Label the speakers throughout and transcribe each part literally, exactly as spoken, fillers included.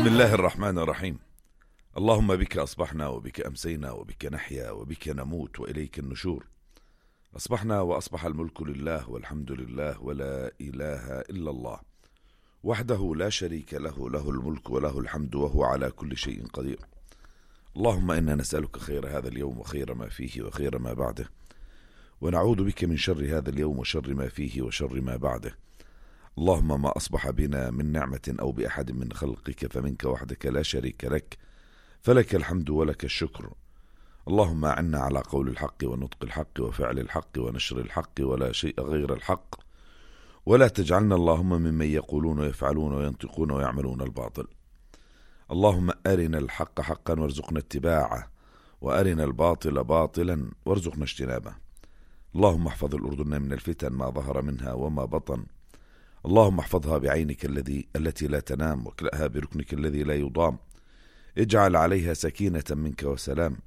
Speaker 1: بسم الله الرحمن الرحيم. اللهم بك أصبحنا وبك أمسينا وبك نحيا وبك نموت وإليك النشور. أصبحنا وأصبح الملك لله والحمد لله ولا إله إلا الله وحده لا شريك له، له الملك وله الحمد وهو على كل شيء قدير. اللهم إنا نسألك خير هذا اليوم وخير ما فيه وخير ما بعده، ونعوذ بك من شر هذا اليوم وشر ما فيه وشر ما بعده. اللهم ما أصبح بنا من نعمة أو بأحد من خلقك فمنك وحدك لا شريك لك، فلك الحمد ولك الشكر. اللهم أعنا على قول الحق ونطق الحق وفعل الحق ونشر الحق ولا شيء غير الحق، ولا تجعلنا اللهم ممن يقولون ويفعلون وينطقون ويعملون الباطل. اللهم أرنا الحق حقا وارزقنا اتباعه، وأرنا الباطل باطلا وارزقنا اجتنابه. اللهم احفظ الأردن من الفتن ما ظهر منها وما بطن. اللهم احفظها بعينك الذي التي لا تنام، واكلأها بركنك الذي لا يضام. اجعل عليها سكينة منك وسلام.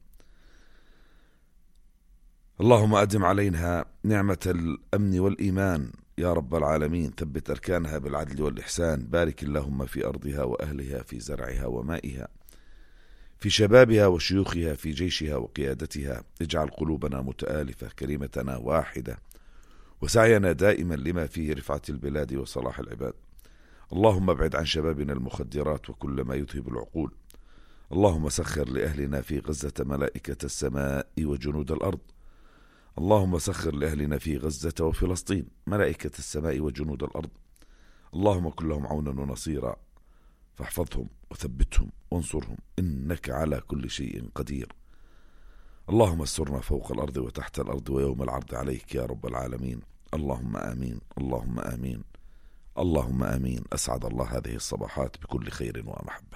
Speaker 1: اللهم أدم عليها نعمة الأمن والإيمان يا رب العالمين. ثبت أركانها بالعدل والإحسان. بارك اللهم في أرضها وأهلها، في زرعها ومائها، في شبابها وشيوخها، في جيشها وقيادتها. اجعل قلوبنا متآلفة، كلمتنا واحدة، وسعينا دائما لما فيه رفعة البلاد وصلاح العباد. اللهم ابعد عن شبابنا المخدرات وكل ما يذهب العقول. اللهم سخر لأهلنا في غزة ملائكة السماء وجنود الأرض. اللهم سخر لأهلنا في غزة وفلسطين ملائكة السماء وجنود الأرض. اللهم كن لهم عونا ونصيرا، فاحفظهم وثبتهم وانصرهم، إنك على كل شيء قدير. اللهم استرنا فوق الأرض وتحت الأرض ويوم العرض عليك يا رب العالمين. اللهم آمين، اللهم آمين، اللهم آمين. أسعد الله هذه الصباحات بكل خير ومحبة.